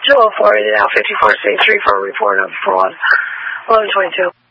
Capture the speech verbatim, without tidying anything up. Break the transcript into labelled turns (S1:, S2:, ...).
S1: Joel four, now fifty-four state three for a report of fraud. eleven twenty-two.